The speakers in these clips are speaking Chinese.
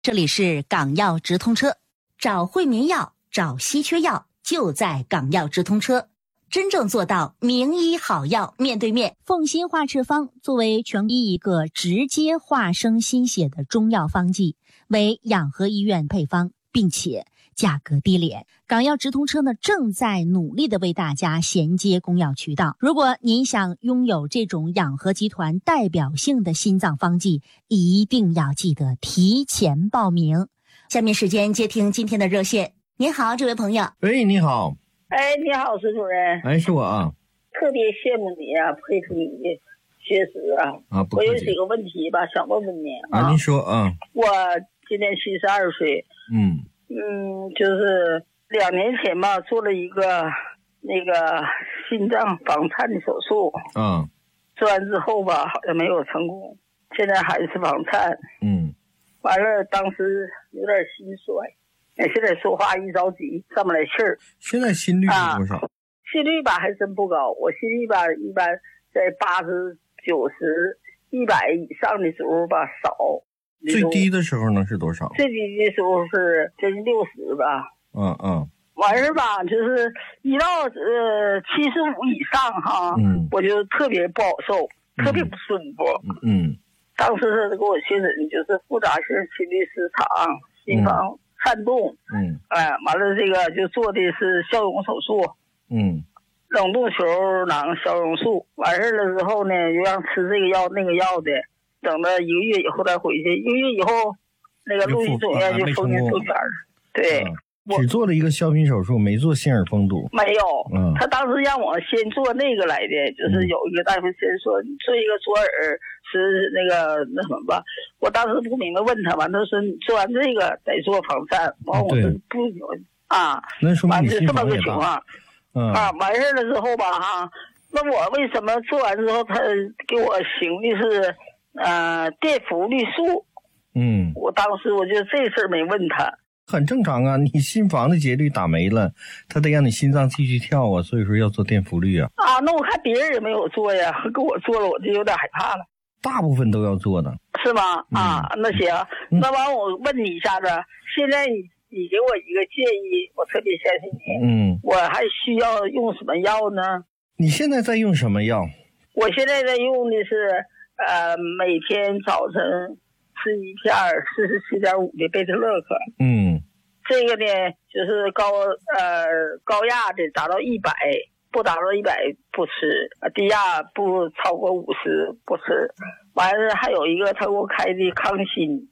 这里是港药直通车，找惠民药，找稀缺药，就在港药直通车。真正做到名医好药面对面。凤心化赤方作为全医一个直接化生心血的中药方剂，为养和医院配方，并且价格低廉。港药直通车呢，正在努力的为大家衔接公药渠道。如果您想拥有这种养和集团代表性的心脏方剂，一定要记得提前报名。下面时间接听今天的热线。您好，这位朋友。 喂，你好。 哎，你好，石主任。 哎，是我啊。 特别羡慕你啊，佩服你的学识啊。 不客气。 我有几个问题吧，想问问你啊。您说啊。 我今年72岁。就是2年前吧，做了一个那个心脏房颤的手术。做完之后吧，好像没有成功，现在还是房颤。完了，当时有点心衰。现在说话一着急上不来气儿。 现在心率是多少？ 心率吧还真不高，我心率吧一般在80、90、100以上的时候吧少。 最低的时候能是多少？ 最低的时候是接近60吧。完事吧，就是一到75以上哈，我就特别不好受，特别不舒服。当时是给我确诊就是复杂性心律失常，心房颤动。完了这个就做的是消融手术。冷冻球囊消融术。完事了之后呢，就让吃这个药那个药的，等到1个月以后再回去。1个月以后，那个陆军总院就封签抽签了。对。 只做了一个消频手术，没做心耳封堵。 没有。他当时让我先做那个来的，就是有一个大夫先说你做一个左耳是那什么吧。我当时不明白，问他完，他说你做完这个再做房颤。完我说不行啊。 那说明你是这么个情况。完事了之后吧哈，那我为什么做完之后他给我行的是电氟氯素？我当时我就这事儿没问他。 很正常啊，你心房的节律打没了，他得让你心脏继续跳啊，所以说要做电氟氯啊。 那我看别人也没有做呀，给我做了，我就有点害怕了。 大部分都要做的。 是吗？那行，那完我问你一下子，现在你给我一个建议，我特别相信你。我还需要用什么药呢？ 你现在在用什么药？ 我现在在用的是每天早晨吃一片47.5的贝特勒克。这个呢就是高压的达到100，不达到100不吃，低压不超过50不吃。完了还有一个他给我开的康欣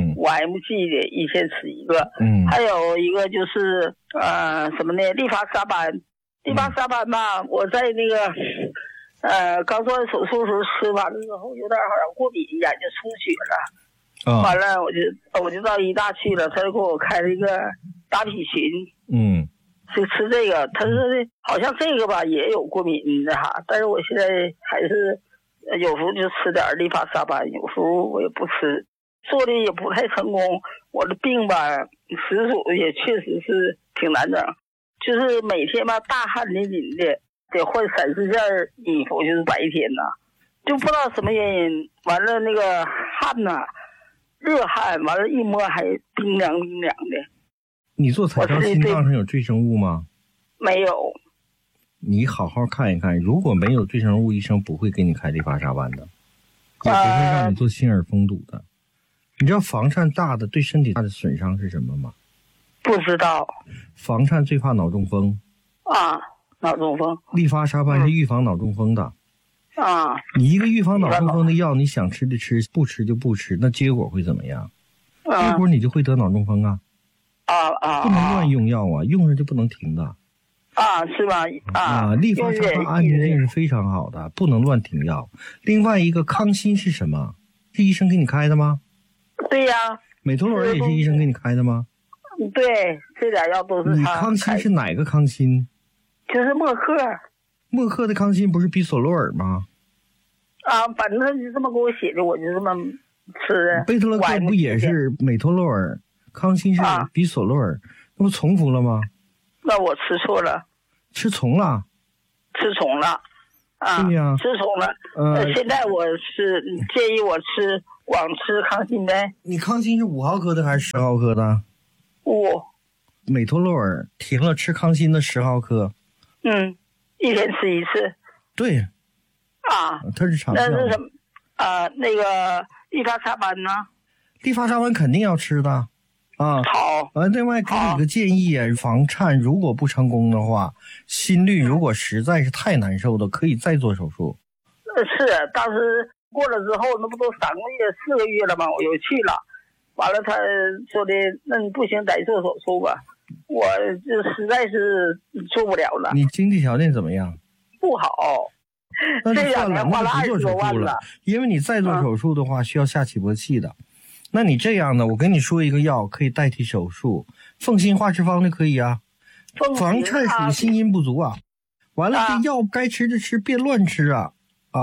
，5mg 的一天吃一个。还有一个就是什么呢？利伐沙班。利伐沙班吧，我在那个刚做完手术的时候吃完了之后有点好像过敏，眼睛出血了。完了我就到医大去了，他就给我开了一个达匹嗪。就吃这个，他说好像这个吧也有过敏的哈，但是我现在还是有时候就吃点利伐沙班，有时候我也不吃，做的也不太成功。我的病吧实属也确实是挺难整，就是每天吧大汗淋漓的，得换3、4件衣服，就是白天呐，就不知道什么原因。完了那个汗呐，热汗，完了一摸还冰凉冰凉的。 你做彩超心脏上有赘生物吗？ 没有。 你好好看一看，如果没有赘生物，医生不会给你开利伐沙班的，也不会让你做心耳封堵的。你知道房颤大的对身体大的损伤是什么吗？ 不知道。 房颤最怕脑中风。 脑中风。 利伐沙班是预防脑中风的。你一个预防脑中风的药，你想吃就吃，不吃就不吃，那结果会怎么样？结果你就会得脑中风啊。不能乱用药啊，用上就不能停的。 是吧？ 利伐沙班安全性是非常好的，不能乱停药。另外一个康欣是什么？是医生给你开的吗？ 对呀。 美托洛尔也是医生给你开的吗？ 对，这俩药都是他。 你康欣是哪个康欣？ 就是默克。 默克的康欣不是比索洛尔吗？ 反正他就这么给我写的，我就这么吃的。 贝特勒克不也是美托洛尔？康欣是比索洛尔，那不重复了吗？ 那我吃错了。 吃重了。 对呀。吃重了。现在我是建议我光吃康欣呗。 你康欣是5毫克的还是10毫克的 ？5。 美托洛尔停了吃康欣的10毫克。 一天吃一次。 对。 啊， 它是长效。 那是什么？那个利发沙湾呢？ 利发沙湾肯定要吃的啊。 好。 另外给你个建议啊，房颤如果不成功的话，心率如果实在是太难受的，可以再做手术。 是，当时过了之后，那不都3个月、4个月了吗？我又去了，完了他说的，那你不行，得做手术吧。我就实在是做不了了。 你经济条件怎么样？ 不好。 那就算了，那就不做手术了，因为你再做手术的话，需要下起搏器的。那你这样的，我跟你说一个药可以代替手术，凤锌化脂方就可以啊。房颤属于心阴不足啊。完了，这药该吃就吃，别乱吃啊。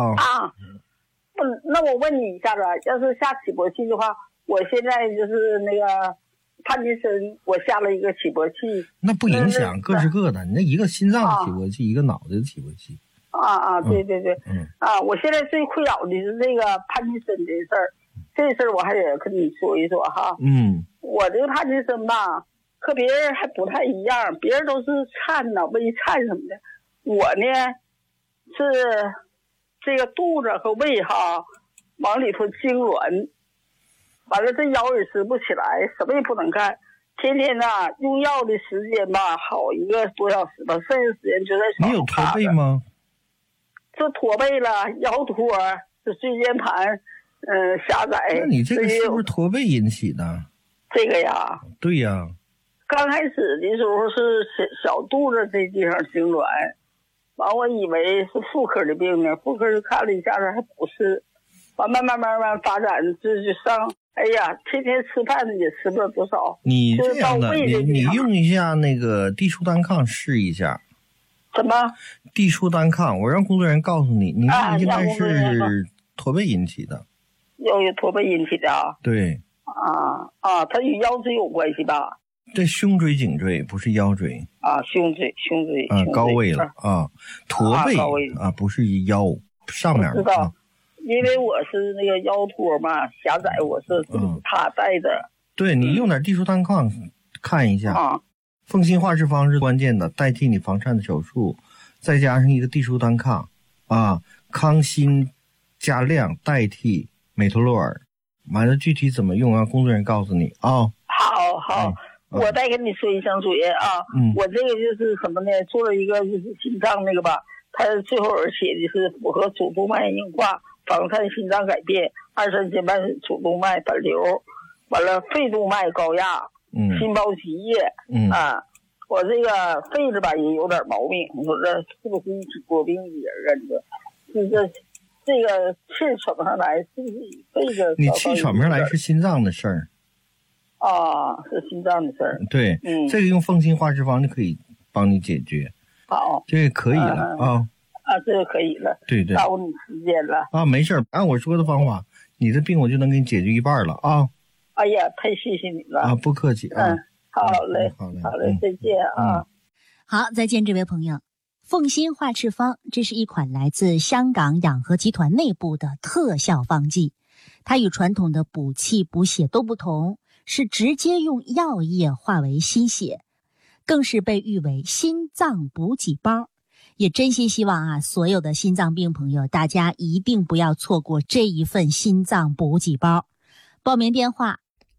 那我问你一下子，要是下起搏器的话，我现在就是那个帕金森，我下了一个起搏器。 那不影响，各是各的。你那一个心脏的起搏器，一个脑袋的起搏器。 对。我现在最困扰的是这个帕金森的事儿，这事儿我还得跟你说一说哈。我这个帕金森吧，和别人还不太一样，别人都是颤呐、胃颤什么的，我呢是这个肚子和胃哈往里头痉挛，完了这腰也直不起来，什么也不能干，天天呐用药的时间吧好1个多小时吧，剩下时间就在床上。 你有驼背吗？ 这驼背了，腰托，这椎间盘狭窄。 那你这个是不是驼背引起的？ 这个呀。对呀。 刚开始的时候是小肚子这地方痉挛，完我以为是妇科的病呢，妇科看了一下子还不是，完慢慢发展这就上，哎呀，天天吃饭也吃不了多少。 你这样的，你用一下那个地舒单抗试一下。 什么？ 地舒单抗，我让工作人员告诉你，你应该是驼背引起的。 有驼背引起的啊？ 对。 它与腰椎有关系吧？ 这胸椎、颈椎不是腰椎。 胸椎。 高位了驼背不是腰上面。 知道，因为我是那个腰托嘛狭窄，我是他带的。 对，你用点地舒单抗看一下。凤锌化脂方是关键的，代替你房颤的手术，再加上一个地舒单抗康欣加量代替美托洛尔，完了具体怎么用工作人员告诉你好，我再跟你说一声主任我这个就是什么呢？做了一个就是心脏那个吧，它最后写的是符合主动脉硬化、房颤心脏改变、2-3节瓣主动脉本流，完了肺动脉高压。心包积液。我这个肺子吧也有点毛病，我说这是不是一起多病的人啊？这个气喘不上来，是不是肺子？你气喘不上来是心脏的事儿。 是心脏的事儿。 对，这个用凤锌化脂方就可以帮你解决。 好， 这个可以了这个可以了。 对， 耽误你时间了。 没事，按我说的方法，你的病我就能给你解决一半了哎呀，太谢谢你了不客气好嘞，再见好，再见这位朋友。凤锌化脂方，这是一款来自香港养和集团内部的特效方剂，它与传统的补气补血都不同，是直接用药液化为心血，更是被誉为心脏补给包。也真心希望所有的心脏病朋友，大家一定不要错过这一份心脏补给包。报名电话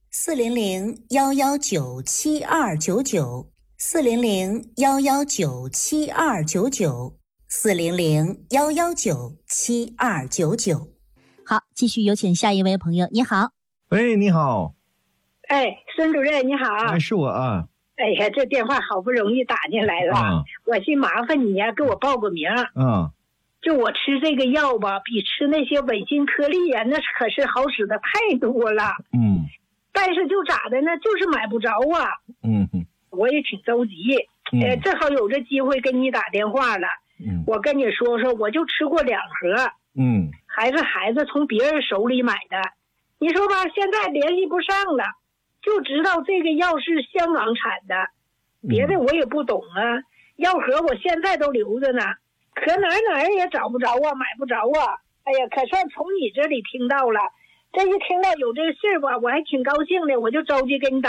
400-119-7299 400-119-7299 400-119-7299。好，继续有请下一位朋友。你好。 喂，你好。 孙主任你好。 是我哎呀，这电话好不容易打进来了，我寻麻烦你呀，给我报个名。就我吃这个药吧，比吃那些稳心颗粒呀，那可是好使的太多了。但是就咋的呢，就是买不着我也挺着急。正好有这机会跟你打电话了。我跟你说说，我就吃过2盒。还是孩子从别人手里买的。你说吧，现在联系不上了，就知道这个药是香港产的，别的我也不懂药盒我现在都留着呢，可哪也找不着买不着哎呀，可算从你这里听到了， 这一听到有这个事儿吧，我还挺高兴的，我就着急给你打